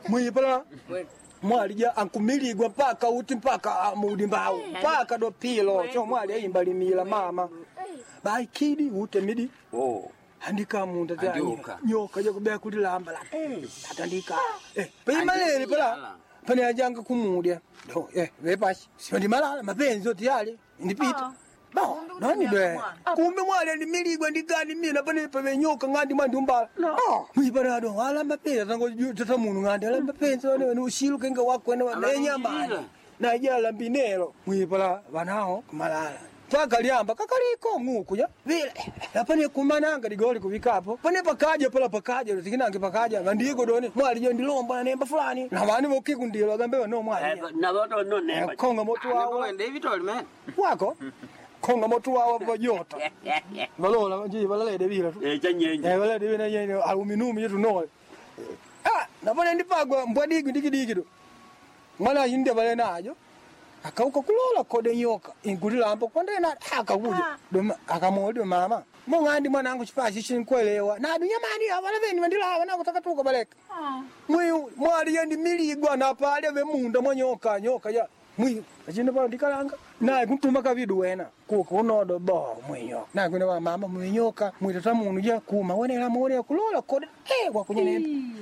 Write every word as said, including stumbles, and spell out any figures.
mwipala mwali ya ankumiligwa paka uti paka mudi mbao paka do pilo cho mwali ayimba limila mama bai kidi ute midi oh andika munda za nyoka yo kubya kulilamba la atandika eh paimalele pala pane ajanga kumudia do eh wepashi sipandi malala mapenzi oti yale ndipita ba nani be kumbe mwali ndimiligwa ndigani mina pane pa nyoka ngandi mwandumbala mwipara do wala mapenzi tango tata munu ngandi ala mapenzi ne ushiruke nga wako na nyamba na jala mbinero mwipara banao kumalala Pakaliamba kakaliko nguku ya vile yapane kumananga digoli kubikapo pane pakaje pala pakaje tikinange pakaje ngandiko doni mwali yo ndilomba na nemba fulani na bani bokikundilo gambe no mwali na boto no nemba konga moto wao David Olman wako konga moto wao bojota balola nji balale de bila tu eh chanyenye eh balale de na yenye aluminum yetu no ah na bane ndipagwa mbwadigi ndikidigi do mwana yinde bale najo akauka kulola kode nyoka ingulila ampo kondena akakuja doma akamodi mama mongandi mwanangu chipashi chinkwelewa na dunyamani abala beni mandila bana kutakatuka baleka mwiyu mwali yendi miligwa na pale be munda monyoka nyoka ya mwiyu ajine ba ndikalanga na kuntuma ka vidu wena kuko unodo bo mwiyo na kwene mama mwenyoka mwitata munu ya kuma wenela mone kulola kode eh kwa kunyenenda